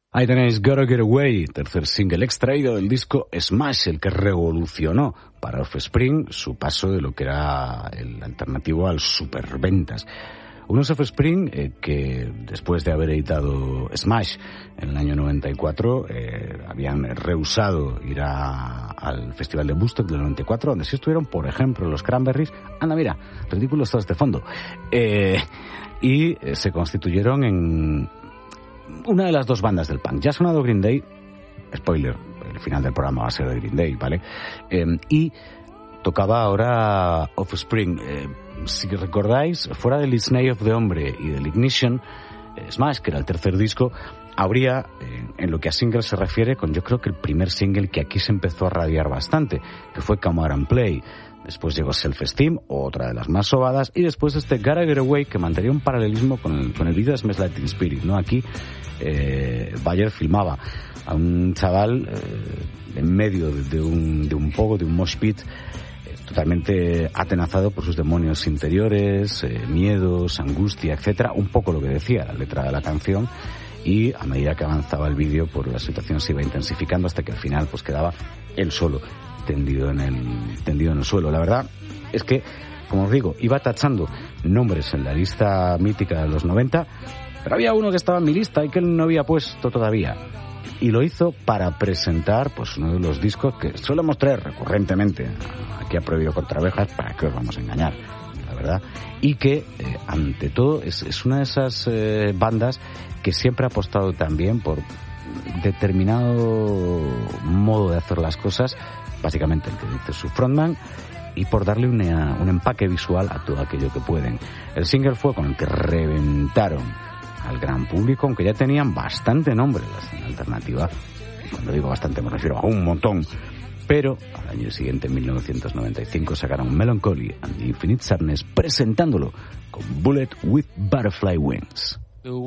Ahí tenéis Gotta Get Away, tercer single extraído del disco Smash, el que revolucionó para Offspring su paso de lo que era el alternativo al superventas. Unos Offspring que después de haber editado Smash en el año 94 habían rehusado ir al Festival de Woodstock del 94, donde sí estuvieron, por ejemplo, los Cranberries. Anda, mira, ridículos todos de fondo. Y se constituyeron en una de las dos bandas del punk. Ya ha sonado Green Day, spoiler, el final del programa va a ser de Green Day, ¿vale? Y tocaba ahora Offspring. Si recordáis, fuera del Disney of the Hombre y del Ignition, Smash, que era el tercer disco, habría, en lo que a singles se refiere, con yo creo que el primer single que aquí se empezó a radiar bastante, que fue Come Out and Play. Después llegó Self-Esteem, otra de las más sobadas, y después este Gotta Get Away, que mantenía un paralelismo con el vídeo de Smells Like Teen Spirit, ¿no? Aquí Bayer filmaba a un chaval en medio de un pogo, de un mosh pit, totalmente atenazado por sus demonios interiores, miedos, angustia, etcétera, un poco lo que decía la letra de la canción, y a medida que avanzaba el vídeo, pues la situación se iba intensificando hasta que al final pues quedaba él solo tendido en el suelo. La verdad es que, como os digo, iba tachando nombres en la lista mítica de los 90, pero había uno que estaba en mi lista y que él no había puesto todavía. Y lo hizo para presentar pues uno de los discos que solemos traer recurrentemente aquí a Prohibido Contra Abejas, para que os vamos a engañar, la verdad, y que ante todo es una de esas bandas que siempre ha apostado también por determinado modo de hacer las cosas, básicamente el que dice su frontman, y por darle un empaque visual a todo aquello que pueden. El single fue con el que reventaron al gran público, aunque ya tenían bastante nombre la escena alternativa. Cuando digo bastante me refiero a un montón. Pero al año siguiente, en 1995, sacaron Melancholy and the Infinite Sadness, presentándolo con Bullet with Butterfly Wings.